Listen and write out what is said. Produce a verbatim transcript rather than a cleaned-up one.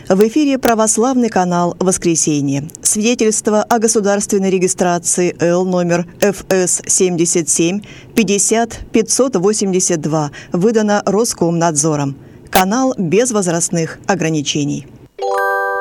В эфире православный канал «Воскресенье». Свидетельство о государственной регистрации Л номер Ф С семьдесят семь пятьдесят пятьсот восемьдесят два выдано Роскомнадзором. Канал без возрастных ограничений.